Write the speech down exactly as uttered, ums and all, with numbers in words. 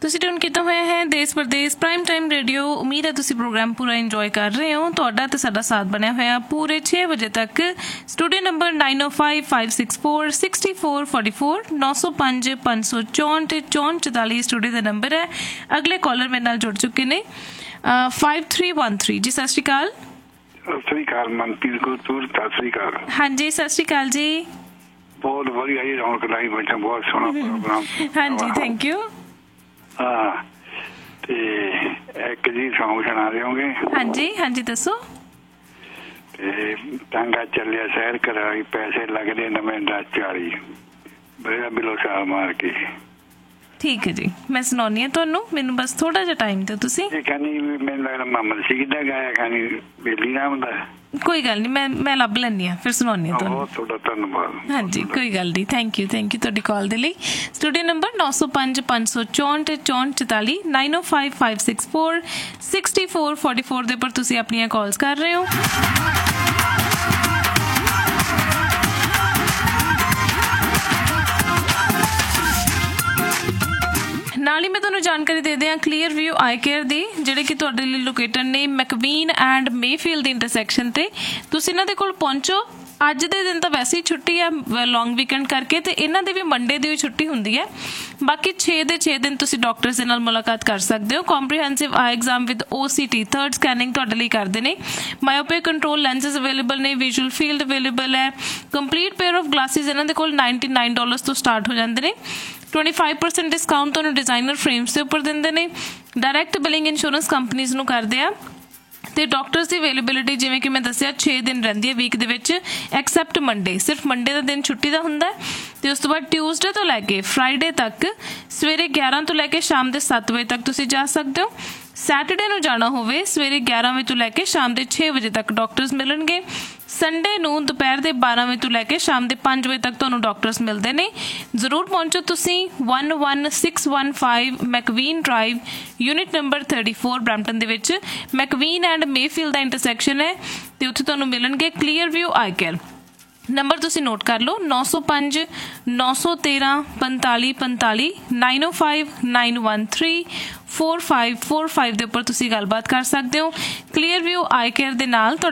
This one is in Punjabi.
ਤੁਸੀਂ ਟਿਊਨ ਕੀਤਾ ਹੋਇਆ ਹੈ ਦੇਸ਼ ਪ੍ਰਦੇਸ਼ ਪ੍ਰਾਈਮ ਟਾਈਮ ਰੇਡੀਓ। ਉਮੀਦ ਹੈ ਤੁਸੀਂ ਪ੍ਰੋਗਰਾਮ ਪੂਰਾ ਇੰਜੋਏ ਕਰ ਰਹੇ ਹੋ। ਤੁਹਾਡਾ ਤੇ ਸਾਡਾ ਸਾਥ ਬਣਿਆ ਹੋਇਆ ਪੂਰੇ ਛੇ ਵਜੇ ਤੱਕ। ਸਟੂਡੀਓ ਨੰਬਰ ਨਾइन ओ five five six four sixty four forty four नौ सौ पाँच पाँच सौ चौंठ चौंठ चौताली स्टूडियो का नंबर है। अगले कॉलर मेरे नाल जुड़ चुके ने five three one three G. सत श्री अकाल। सत श्री अकाल मनप्रीत गुरतूर। सत श्री अकाल। हाँ जी सत श्री अकाल जी। बहुत वधिया जी रौनक लाई बैठा, बहुत सोहना प्रोग्राम। हाँ जी थैंक यू। हाँ ते एक जी सॉन्ग सुना रहे हाँ जी हाँ जी दसो। ते टांगा चलिया सैर कराई, पैसे लगदे नवें दस चाली, बड़ा बिलो साल मार के। ठीक है जी मैं सुनानी है तुहानू, मैनू बस थोड़ा जिहा टाइम दो तुसी। ये कहनी मैनूं लगदा मोहम्मद रशीद दा गाया, कहनी बेली नाम दा। कोई गल नहीं, मैं मैं लभ लैनी आ फिर सुनानी है तुहानू। बहुत थोड़ा धन्यवाद। हाँ जी कोई गल नहीं, थैंक यू थैंक यू तुहाडी कॉल दे लई। स्टूडियो नंबर नौ सौ पाँच पाँच सौ चौंठ चौंठ चौताली नाइन ओ five five six four sixty four forty four दे पर तुसी अपनियां कॉल्स कर रहे हो। ਨਾਲ ਹੀ ਮੈਂ ਤੁਹਾਨੂੰ ਜਾਣਕਾਰੀ ਦੇ ਦਿਆਂ ਕਲੀਅਰ ਵਿਊ ਆਈ ਕੇਅਰ ਦੀ, ਜਿਹੜੇ ਕਿ ਤੁਹਾਡੇ ਲਈ ਲੋਕੇਟਡ ਨੇ ਮੈਕਵੀਨ ਐਂਡ ਮੇਫੀਲਡ ਦੀ ਇੰਟਰਸੈਕਸ਼ਨ ਤੇ। ਤੁਸੀਂ ਇਹਨਾਂ ਦੇ ਕੋਲ ਪਹੁੰਚੋ। ਅੱਜ ਦੇ ਦਿਨ ਤਾਂ ਵੈਸੇ ਹੀ ਛੁੱਟੀ ਹੈ ਲੌਂਗ ਵੀਕਐਂਡ ਕਰਕੇ, ਤੇ ਇਹਨਾਂ ਦੀ ਵੀ ਮੰਡੇ ਦੀ ਛੁੱਟੀ ਹੁੰਦੀ ਹੈ। ਬਾਕੀ ਛੇ ਦੇ ਛੇ ਦਿਨ ਤੁਸੀਂ ਡਾਕਟਰਸ ਦੇ ਨਾਲ ਮੁਲਾਕਾਤ ਕਰ ਸਕਦੇ ਹੋ। Comprehensive I exam with O C T third scanning ਤੁਹਾਡੇ ਲਈ ਕਰਦੇ ਨੇ। ਮਾਇਓਪਿਕ ਕੰਟਰੋਲ ਲੈਂਸਸ ਅਵੇਲੇਬਲ ਨੇ, ਵਿਜ਼ੂਅਲ ਫੀਲਡ ਅਵੇਲੇਬਲ ਹੈ। ਕੰਪਲੀਟ ਪੇਅਰ ਆਫ ਗਲਾਸਿਸ ਇਹਨਾਂ ਦੇ ਕੋਲ ਨਾਈਨਟੀ ਨਾਈਨ ਡਾਲਰਸ ਤੋਂ ਸਟਾਰਟ ਹੋ ਜਾਂਦੇ ਨੇ। ट्वेंटी फाइव परसेंट डिस्काउंट ਤੁਹਾਨੂੰ डिजाइनर फ्रेम्स के उपर ਦਿੰਦੇ ਨੇ। डायरैक्ट बिलिंग इंश्योरेंस कंपनीज ਨੂੰ ਕਰਦੇ ਆ। ਤੇ ਡਾਕਟਰਸ ਦੀ ਅਵੇਲੇਬਿਲਿਟੀ ਜਿਵੇਂ ਕਿ ਮੈਂ ਦੱਸਿਆ ਛੇ ਦਿਨ ਰਹਿੰਦੀ ਹੈ ਵੀਕ ਦੇ ਵਿੱਚ, ਐਕਸੈਪਟ ਮੰਡੇ। ਸਿਰਫ ਮੰਡੇ ਦਾ ਦਿਨ ਛੁੱਟੀ ਦਾ ਹੁੰਦਾ ਤੇ ਉਸ ਤੋਂ ਬਾਅਦ ਟਿਊਜ਼ਡੇ ਤੋਂ ਲੈ ਕੇ ਫਰਾਈਡੇ ਤੱਕ ਸਵੇਰੇ ਗਿਆਰਾਂ ਤੋਂ ਲੈ ਕੇ ਸ਼ਾਮ ਦੇ ਸੱਤ ਵਜੇ ਤੱਕ ਤੁਸੀਂ ਜਾ ਸਕਦੇ ਹੋ। ਸੈਟਰਡੇ ਨੂੰ ਜਾਣਾ ਹੋਵੇ ਸਵੇਰੇ ਗਿਆਰਾਂ ਵਜੇ ਤੋਂ ਲੈ ਕੇ ਸ਼ਾਮ ਦੇ ਛੇ ਵਜੇ ਤੱਕ ਡਾਕਟਰਸ ਮਿਲਣਗੇ। ਸੰਡੇ ਨੂੰ ਦੁਪਹਿਰ ਦੇ ਬਾਰਾਂ ਵਜੇ ਤੋਂ ਲੈ ਕੇ ਸ਼ਾਮ ਦੇ ਪੰਜ ਵਜੇ ਤੱਕ ਤੁਹਾਨੂੰ ਡਾਕਟਰਸ ਮਿਲਦੇ ਨੇ। ਜ਼ਰੂਰ ਪਹੁੰਚੋ ਤੁਸੀਂ। One one six one five ਮੈਕਵੀਨ drive unit number thirty four Brampton ਦੇ ਵਿੱਚ ਮੈਕਵੀਨ ਐਂਡ ਮੇਫੀਲਡ ਦਾ ਇੰਟਰਸੈਕਸ਼ਨ ਹੈ ਤੇ ਉੱਥੇ ਤੁਹਾਨੂੰ ਮਿਲਣਗੇ ਕਲੀਅਰ ਵਿਊ ਆਈ ਕੇਅਰ। ਨੰਬਰ ਤੁਸੀਂ ਨੋਟ ਕਰ ਲਓ ਨौ सौ पाँच नौ सौ तेरह पैंतालीस पैंतालीस नाइन ओ five nine one three four five four five ਦੇ ਉੱਪਰ ਤੁਸੀਂ ਗੱਲਬਾਤ ਕਰ ਸਕਦੇ ਹੋ। ਕਲੀਅਰ ਵਿਊ ਆਈ ਕੇਅਰ ਦੇ ਨਾਲ